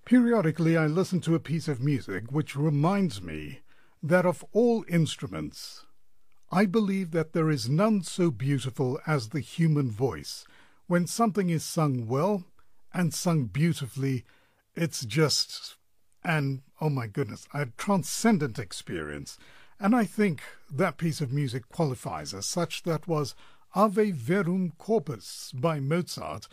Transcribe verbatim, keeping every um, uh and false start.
Periodically, I listen to a piece of music which reminds me that of all instruments, I believe that there is none so beautiful as the human voice. When something is sung well and sung beautifully, it's just an, oh my goodness, a transcendent experience. And I think that piece of music qualifies as such. That was Ave Verum Corpus by Mozart,